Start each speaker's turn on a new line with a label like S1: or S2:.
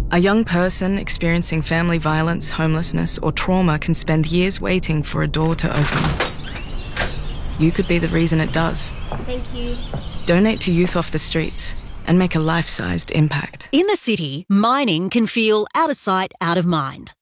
S1: A young person experiencing family violence, homelessness, or trauma can spend years waiting for a door to open. You could be the reason it does.
S2: Thank you.
S1: Donate to Youth Off the Streets and make a life-sized impact.
S3: In the city, mining can feel out of sight, out of mind.